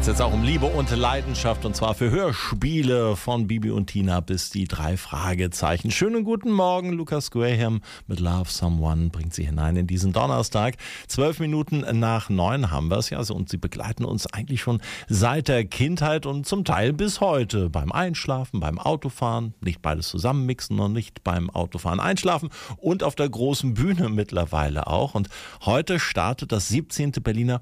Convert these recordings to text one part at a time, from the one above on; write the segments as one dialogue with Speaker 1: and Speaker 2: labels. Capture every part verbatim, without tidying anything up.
Speaker 1: es jetzt auch um Liebe und Leidenschaft, und zwar für Hörspiele von Bibi und Tina bis die drei Fragezeichen. Schönen guten Morgen, Lucas Graham mit Love Someone bringt Sie hinein in diesen Donnerstag. Zwölf Minuten nach neun haben wir es ja, und Sie begleiten uns eigentlich schon seit der Kindheit und zum Teil bis heute. Beim Einschlafen, beim Autofahren, nicht beides zusammenmixen und nicht beim Autofahren einschlafen und auf der großen Bühne mittlerweile auch. Und heute startet das siebzehnte Berliner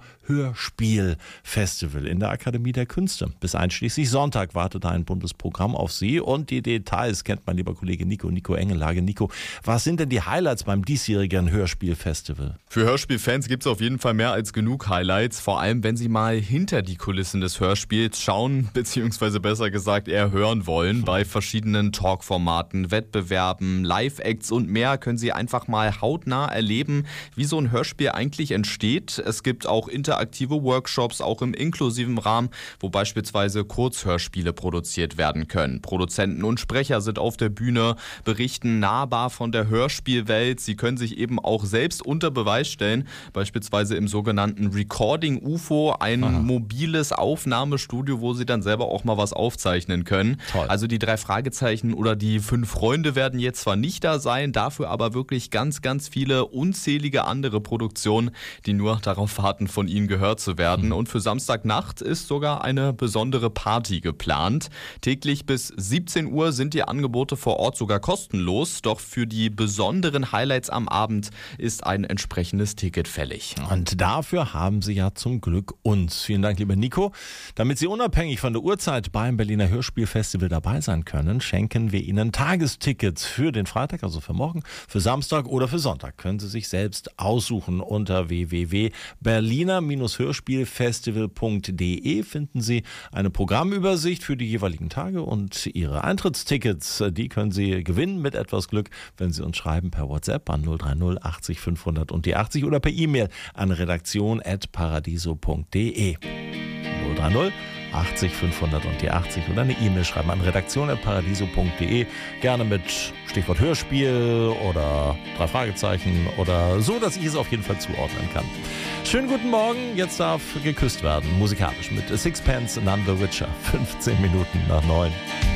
Speaker 1: Hörspielfestival in der Akademie der Künste. Bis einschließlich Sonntag wartet ein Bundesprogramm auf Sie, und die Details kennt mein lieber Kollege Nico, Nico Engelage. Nico, was sind denn die Highlights beim diesjährigen Hörspielfestival?
Speaker 2: Für Hörspielfans gibt es auf jeden Fall mehr als genug Highlights, vor allem wenn Sie mal hinter die Kulissen des Hörspiels schauen, beziehungsweise besser gesagt eher hören wollen. Bei verschiedenen Talkformaten, Wettbewerben, Live-Acts und mehr können Sie einfach mal hautnah erleben, wie so ein Hörspiel eigentlich entsteht. Es gibt auch interaktive Workshops, auch im inklusiven Rahmen, wo beispielsweise Kurzhörspiele produziert werden können. Produzenten und Sprecher sind auf der Bühne, berichten nahbar von der Hörspielwelt. Sie können sich eben auch selbst unter Beweis stellen, beispielsweise im sogenannten Recording U F O, ein Aha. mobiles Aufnahmestudio, wo Sie dann selber auch mal was aufzeichnen können. Toll. Also die drei Fragezeichen oder die fünf Freunde werden jetzt zwar nicht da sein, dafür aber wirklich ganz, ganz viele unzählige andere Produktionen, die nur darauf warten, von Ihnen gehört zu werden. Mhm. Und für Samstagnacht ist sogar eine besondere Party geplant. Täglich bis siebzehn Uhr sind die Angebote vor Ort sogar kostenlos, doch für die besonderen Highlights am Abend ist ein entsprechendes Ticket fällig.
Speaker 1: Und dafür haben Sie ja zum Glück uns. Vielen Dank, lieber Nico. Damit Sie unabhängig von der Uhrzeit beim Berliner Hörspielfestival dabei sein können, schenken wir Ihnen Tagestickets für den Freitag, also für morgen, für Samstag oder für Sonntag. Können Sie sich selbst aussuchen. Unter w w w punkt berliner hörspielfestival punkt de finden Sie eine Programmübersicht für die jeweiligen Tage, und Ihre Eintrittstickets, die können Sie gewinnen mit etwas Glück, wenn Sie uns schreiben per WhatsApp an null drei null achtzig fünfhundert und die achtzig oder per E-Mail an redaktion at paradiso punkt de. null drei null achtzig fünfhundert und die achtzig oder eine E-Mail schreiben an redaktion at paradiso punkt de. Gerne mit Stichwort Hörspiel oder drei Fragezeichen oder so, dass ich es auf jeden Fall zuordnen kann. Schönen guten Morgen, jetzt darf geküsst werden, musikalisch mit Sixpence, None the Richer, fünfzehn Minuten nach neun.